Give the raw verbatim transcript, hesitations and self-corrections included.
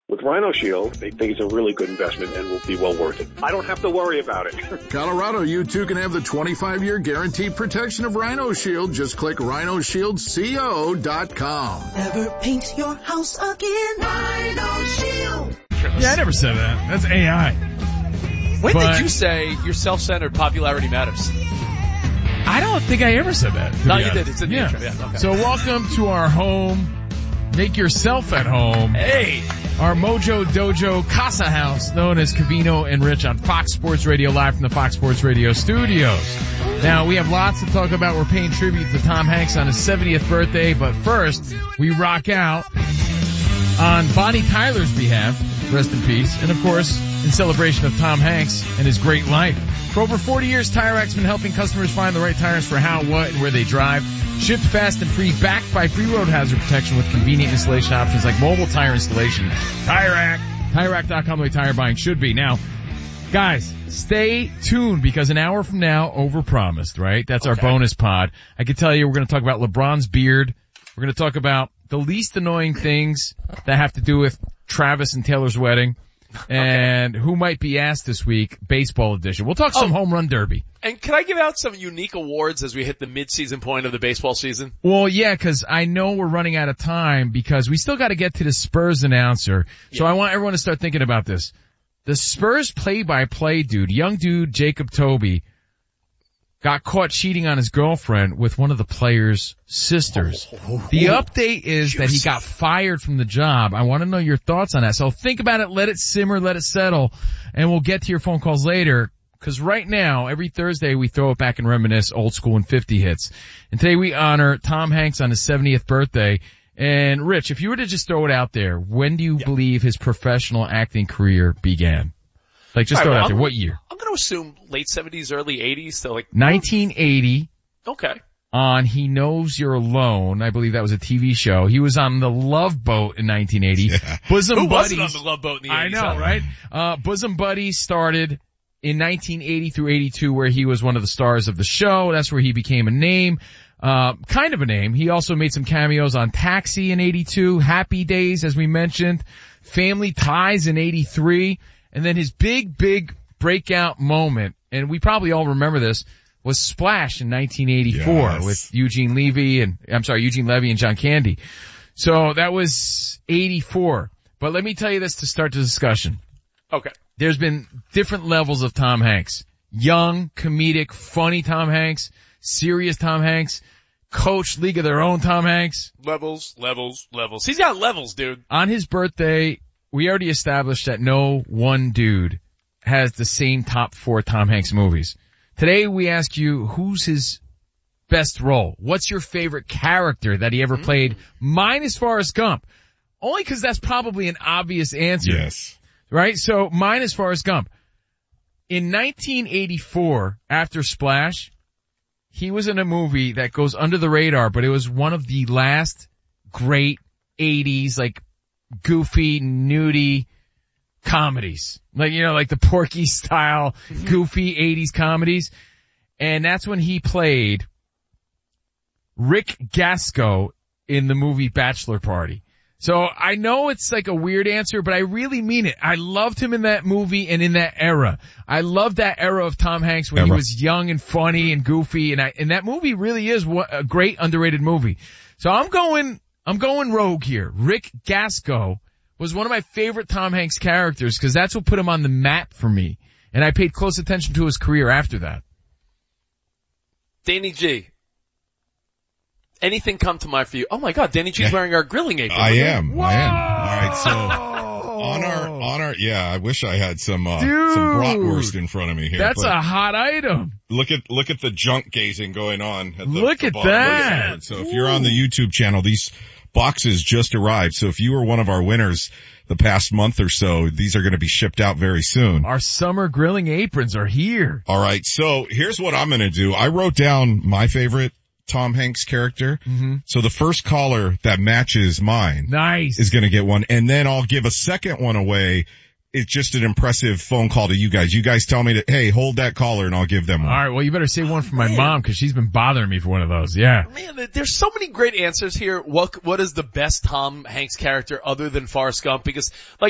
With Rhino Shield, they think it's a really good investment and will be well worth it. I don't have to worry about it. Colorado, you too can have the twenty-five year guaranteed protection of Rhino Shield. Just click rhino shield co dot com. Never paint your house again. Rhino Shield. Yeah, I never said that. That's A I. When But- did you say your self-centered popularity matters? I don't think I ever said that. to No, be you honest. did. It's in the yeah. intro. Yeah, okay. So welcome to our home. Make yourself at home. Hey! Our Mojo Dojo Casa House, known as Covino and Rich on Fox Sports Radio, live from the Fox Sports Radio studios. Now, we have lots to talk about. We're paying tribute to Tom Hanks on his seventieth birthday, but first, we rock out on Bonnie Tyler's behalf, rest in peace, and of course, in celebration of Tom Hanks and his great life. For over forty years, Tire Rack's been helping customers find the right tires for how, what, and where they drive. Shipped fast and free, backed by free road hazard protection with convenient installation options like mobile tire installation. Tire Rack, Tire Rack dot com, the way tire buying should be. Now, guys, stay tuned because an hour from now, overpromised, right? That's okay. Our bonus pod. I can tell you we're going to talk about LeBron's beard. We're going to talk about the least annoying things that have to do with Travis and Taylor's wedding. And okay. Who might be asked this week, baseball edition. We'll talk some oh, home run derby. And can I give out some unique awards as we hit the mid-season point of the baseball season? Well, yeah, because I know we're running out of time because we still got to get to the Spurs announcer. So yeah. I want everyone to start thinking about this. The Spurs play-by-play dude, young dude Jacob Toby, got caught cheating on his girlfriend with one of the players' sisters. Oh, the update is that he got fired from the job. I want to know your thoughts on that. So think about it, let it simmer, let it settle, and we'll get to your phone calls later. Because right now, every Thursday, we throw it back and reminisce old school and fifty hits. And today we honor Tom Hanks on his seventieth birthday. And Rich, if you were to just throw it out there, when do you yeah. believe his professional acting career began? Like, just All throw right, it well, out there. I'm, What year? I'm going to assume late seventies, early eighties, so like... nineteen eighty. Okay. On He Knows You're Alone. I believe that was a T V show. He was on The Love Boat in nineteen eighty. Yeah. Bosom Who Buddies. wasn't on The Love Boat in the eighties? I know, right? Uh, Bosom Buddies started in nineteen eighty through eighty-two, where he was one of the stars of the show. That's where he became a name. Uh, kind of a name. He also made some cameos on Taxi in eighty-two, Happy Days, as we mentioned, Family Ties in eighty-three, and then his big, big breakout moment, and we probably all remember this, was Splash in nineteen eighty-four yes. with Eugene Levy and, I'm sorry, Eugene Levy and John Candy. So that was eighty-four. But let me tell you this to start the discussion. Okay. There's been different levels of Tom Hanks. Young, comedic, funny Tom Hanks, serious Tom Hanks, coach, league of their own Tom Hanks. Levels, levels, levels. He's got levels, dude. On his birthday, we already established that no one dude has the same top four Tom Hanks movies. Today we ask you, who's his best role? What's your favorite character that he ever mm-hmm. played, minus Forrest Gump? Only because that's probably an obvious answer. Yes. Right? So minus Forrest Gump. In nineteen eighty-four, after Splash, he was in a movie that goes under the radar, but it was one of the last great eighties, like, goofy, nudie comedies. Like, you know, like the Porky style, goofy eighties comedies. And that's when he played Rick Gasco in the movie Bachelor Party. So I know it's like a weird answer, but I really mean it. I loved him in that movie and in that era. I loved that era of Tom Hanks when era. he was young and funny and goofy, and I, and that movie really is a great underrated movie. So I'm going, I'm going rogue here. Rick Gasco was one of my favorite Tom Hanks characters because that's what put him on the map for me. And I paid close attention to his career after that. Danny G. Anything come to mind for you? Oh my God, Danny G's wearing our grilling apron. I am. Whoa! I am. All right, so on our, on our, yeah, I wish I had some, uh, Dude, some bratwurst in front of me here. That's a hot item. Look at, look at the junk gazing going on. At the, look the at bottom. that. Look so if you're on the YouTube channel, these boxes just arrived. So if you were one of our winners the past month or so, these are going to be shipped out very soon. Our summer grilling aprons are here. All right. So here's what I'm going to do. I wrote down my favorite Tom Hanks character. Mm-hmm. So the first caller that matches mine nice. is going to get one. And then I'll give a second one away. It's just an impressive phone call to you guys. You guys tell me to, hey, hold that caller and I'll give them one. All right. Well, you better save one for my Man. mom because she's been bothering me for one of those. Yeah. Man, there's so many great answers here. What, what is the best Tom Hanks character other than Forrest Gump? Because like,